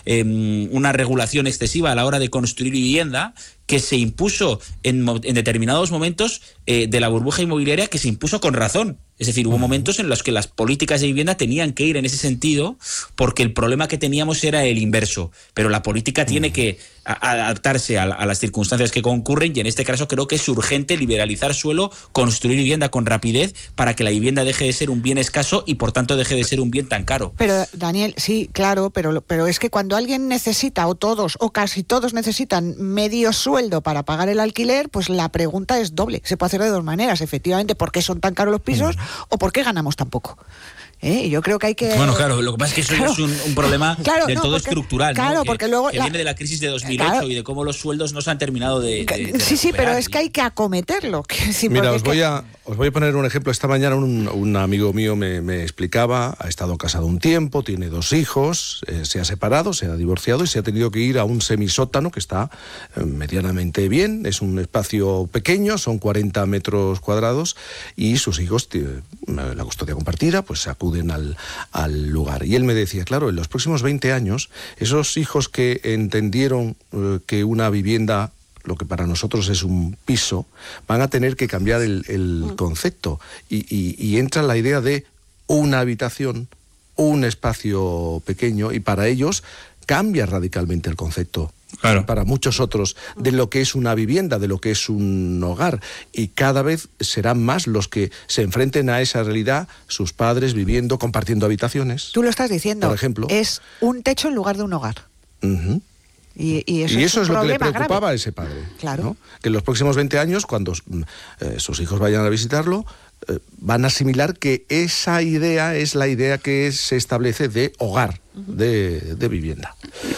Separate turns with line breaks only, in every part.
una regulación excesiva a la hora de construir vivienda, que se impuso en determinados momentos de la burbuja inmobiliaria, que se impuso con razón. Es decir, hubo momentos en los que las políticas de vivienda tenían que ir en ese sentido, porque el problema que teníamos era el inverso. Pero la política tiene que adaptarse a las circunstancias que concurren, y en este caso creo que es urgente liberalizar suelo, construir vivienda con rapidez, para que la vivienda deje de ser un bien escaso y por tanto deje de ser un bien tan caro.
Pero, Daniel, sí, claro, pero es que cuando alguien necesita, o todos, o casi todos necesitan medio sueldo para pagar el alquiler, pues la pregunta es doble. Se puede hacer de dos maneras, efectivamente: ¿por qué son tan caros los pisos? ¿O por qué ganamos tan poco? Yo creo que hay que...
Bueno, claro, lo que pasa es que eso es un problema todo estructural,
claro,
¿no?
Porque luego
viene de la crisis de 2008 y de cómo los sueldos no se han terminado de
sí, pero es que hay que acometerlo.
Mira, os voy a poner un ejemplo. Esta mañana un amigo mío me explicaba: ha estado casado un tiempo, tiene 2 hijos, se ha separado, se ha divorciado y se ha tenido que ir a un semisótano que está medianamente bien. Es un espacio pequeño, son 40 metros cuadrados, y sus hijos, la custodia compartida, pues acuden al lugar. Y él me decía, claro, en los próximos 20 años, esos hijos que entendieron que una vivienda, lo que para nosotros es un piso, van a tener que cambiar el concepto. Y entra la idea de una habitación, un espacio pequeño, y para ellos cambia radicalmente el concepto. Claro. Para muchos otros, de lo que es una vivienda, de lo que es un hogar, y cada vez serán más los que se enfrenten a esa realidad, sus padres viviendo, compartiendo habitaciones.
Tú lo estás diciendo,
por ejemplo.
Es un techo en lugar de un hogar.
Uh-huh.
Y eso es
lo que le preocupaba
grave
a ese padre.
Claro.
¿No? Que en los próximos 20 años, cuando sus hijos vayan a visitarlo, van a asimilar que esa idea es la idea que se establece de hogar, de vivienda.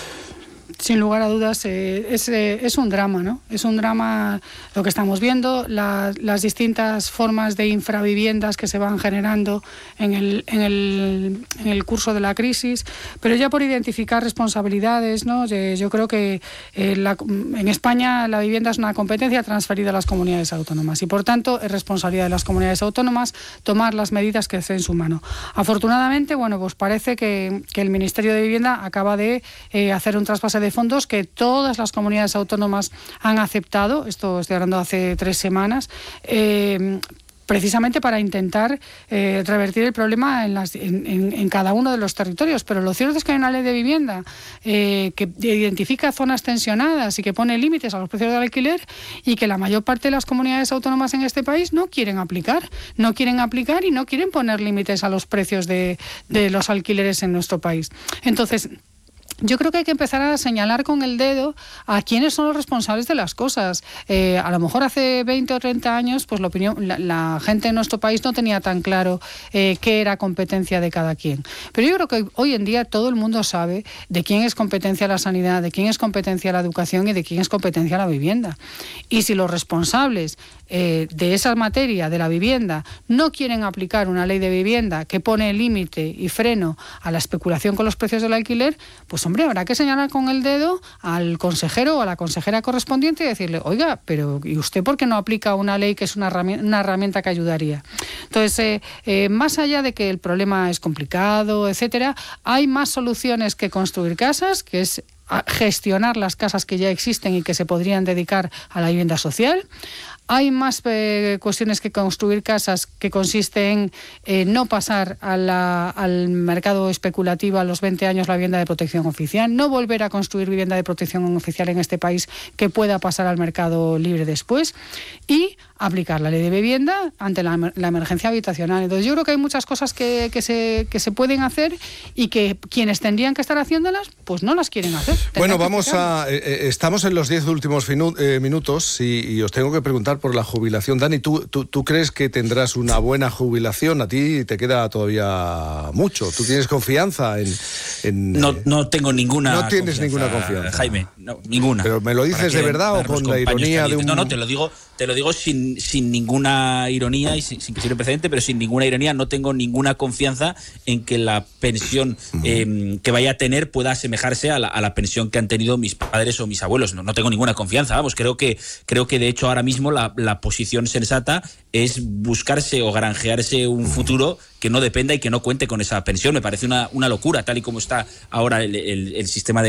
Sin lugar a dudas, es un drama, ¿no? Es un drama lo que estamos viendo, las distintas formas de infraviviendas que se van generando en el curso de la crisis, pero ya por identificar responsabilidades, ¿no? Yo creo que en España la vivienda es una competencia transferida a las comunidades autónomas, y por tanto es responsabilidad de las comunidades autónomas tomar las medidas que esté en su mano. Afortunadamente, bueno, pues parece que el Ministerio de Vivienda acaba de hacer un trasvase de fondos que todas las comunidades autónomas han aceptado. Esto estoy hablando hace 3 semanas, precisamente para intentar revertir el problema en cada uno de los territorios. Pero lo cierto es que hay una ley de vivienda que identifica zonas tensionadas y que pone límites a los precios del alquiler, y que la mayor parte de las comunidades autónomas en este país no quieren aplicar y no quieren poner límites a los precios de los alquileres en nuestro país. Entonces, yo creo que hay que empezar a señalar con el dedo a quiénes son los responsables de las cosas. A lo mejor hace 20 o 30 años, pues la gente en nuestro país no tenía tan claro qué era competencia de cada quien. Pero yo creo que hoy en día todo el mundo sabe de quién es competencia la sanidad, de quién es competencia la educación y de quién es competencia la vivienda. Y si los responsables de esa materia, de la vivienda, no quieren aplicar una ley de vivienda que pone límite y freno a la especulación con los precios del alquiler, pues hombre, habrá que señalar con el dedo al consejero o a la consejera correspondiente y decirle, oiga, pero ¿y usted por qué no aplica una ley que es una herramienta que ayudaría? Entonces, más allá de que el problema es complicado, etcétera, hay más soluciones que construir casas, que es gestionar las casas que ya existen y que se podrían dedicar a la vivienda social. Hay más cuestiones que construir casas, que consiste en no pasar al mercado especulativo a los 20 años la vivienda de protección oficial, no volver a construir vivienda de protección oficial en este país que pueda pasar al mercado libre después, y aplicar la ley de vivienda ante la emergencia habitacional. Entonces yo creo que hay muchas cosas que se pueden hacer, y que quienes tendrían que estar haciéndolas, pues no las quieren hacer.
Bueno, estamos en los 10 últimos minutos y os tengo que preguntar por la jubilación. Dani, ¿tú crees que tendrás una buena jubilación? A ti te queda todavía mucho. ¿Tú tienes confianza en
No tengo ninguna.
No tienes ninguna confianza,
Jaime, no, ninguna.
¿Pero me lo dices de verdad o con la ironía de un...?
No, te lo digo sin ninguna ironía y sin que sirva precedente, pero sin ninguna ironía. No tengo ninguna confianza en que la pensión que vaya a tener pueda asemejarse a la pensión que han tenido mis padres o mis abuelos. No tengo ninguna confianza, vamos. Creo que de hecho ahora mismo la posición sensata es buscarse o granjearse un futuro que no dependa y que no cuente con esa pensión. Me parece una locura, tal y como está ahora el sistema de